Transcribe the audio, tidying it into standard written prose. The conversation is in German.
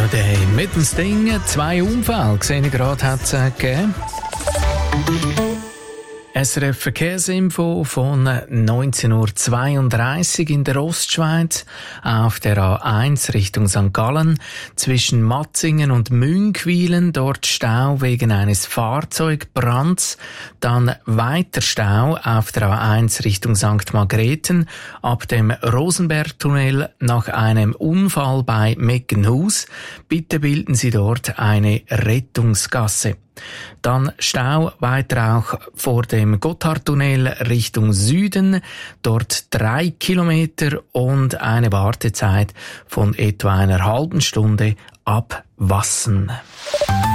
Holiday mit dem Sting. 2 Unfälle, sehe ich gerade, hat es gegeben. SRF Verkehrsinfo von 19.32 Uhr in der Ostschweiz auf der A1 Richtung St. Gallen zwischen Matzingen und Münckweilen, dort Stau wegen eines Fahrzeugbrands, dann weiter Stau auf der A1 Richtung St. Margrethen ab dem Rosenbergtunnel nach einem Unfall bei Meckenhus. Bitte bilden Sie dort eine Rettungsgasse. Dann Stau weiter auch vor dem Gotthardtunnel Richtung Süden, dort 3 Kilometer und eine Wartezeit von etwa einer halben Stunde ab Wassen.